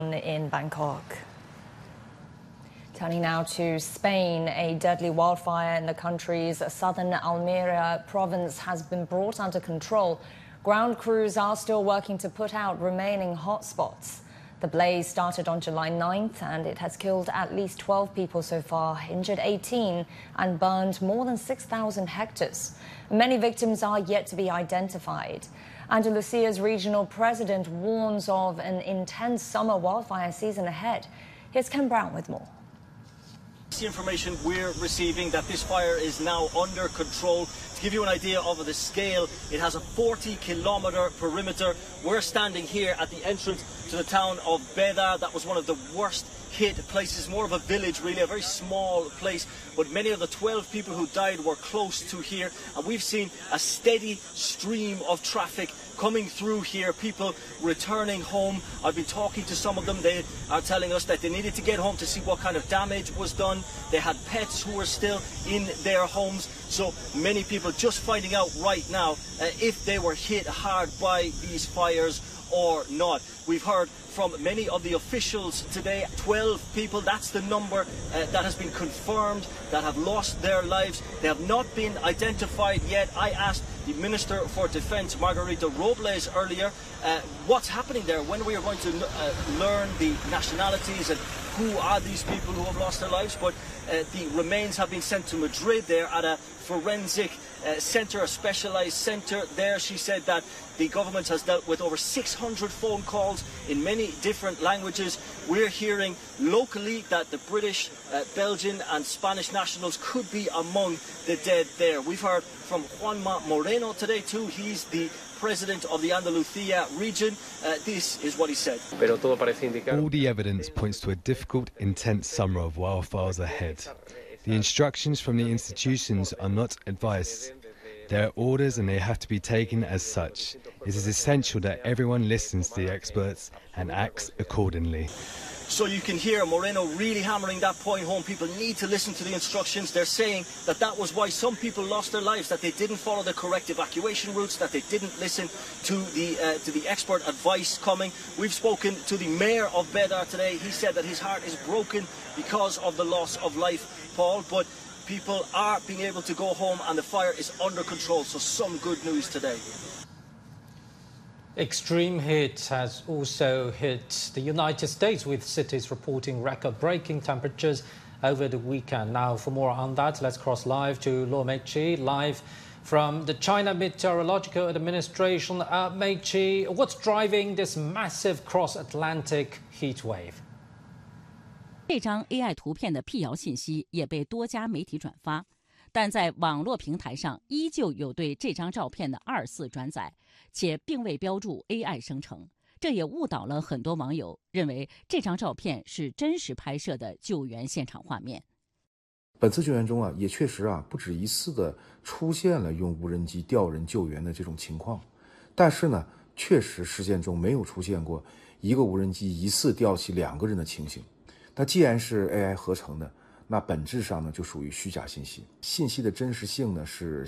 in Bangkok. Turning now to Spain, a deadly wildfire in the country's southern Almeria province has been brought under control. Ground crews are still working to put out remaining hotspots. The blaze started on July 9th and it has killed at least 12 people so far, injured 18, and burned more than 6,000 hectares. Many victims are yet to be identified. Andalusia's regional president warns of an intense summer wildfire season ahead. Here's Ken Brown with more. The information we're receiving that this fire is now under control. To give you an idea of the scale, it has a 40-kilometre perimeter. We're standing here at the entrance to the town of Beda. That was one of the worst hit places, more of a village really, a very small place, but many of the 12 people who died were close to here, and we've seen a steady stream of traffic coming through here, people returning home. I've been talking to some of them. They are telling us that they needed to get home to see what kind of damage was done. They had pets who were still in their homes, so many people just finding out right now if they were hit hard by these fires or not. We've heard from many of the officials today, 12 people, that's the number that has been confirmed that have lost their lives. They have not been identified yet. I asked the Minister for Defence, Margarita Robles, earlier what's happening there, when we are going to learn the nationalities and who are these people who have lost their lives. But the remains have been sent to Madrid there at a forensic centre, a specialised centre there. She said that the government has dealt with over 600 phone calls in many different languages. We're hearing locally that the British, Belgian and Spanish nationals could be among the dead there. We've heard from Juanma Moreno today too. He's the president of the Andalusia region. This is what he said. All the evidence points to a difficult, intense summer of wildfires ahead. The instructions from the institutions are not advice. They are orders and they have to be taken as such. It is essential that everyone listens to the experts and acts accordingly. So you can hear Moreno really hammering that point home. People need to listen to the instructions. They're saying that that was why some people lost their lives, that they didn't follow the correct evacuation routes, that they didn't listen to the expert advice coming. We've spoken to the mayor of Beda today. He said that his heart is broken because of the loss of life, Paul, but people are being able to go home and the fire is under control, so some good news today. Extreme heat has also hit the United States, with cities reporting record-breaking temperatures over the weekend. Now, for more on that, let's cross live to Luo Meiqi, live from the China Meteorological Administration. Meiqi, what's driving this massive cross-Atlantic heat wave? 这张 AI 图片的辟谣信息也被多家媒体转发，但在网络平台上依旧有对这张照片的2次转载，且并未标注 AI 生成，这也误导了很多网友，认为这张照片是真实拍摄的救援现场画面。 本次救援中也确实不止一次的出现了用无人机吊人救援的这种情况，但是呢，确实事件中没有出现过一个无人机一次吊起2个人的情形。那既然是 AI 合成的，那本质上呢就属于虚假信息，信息的真实性呢是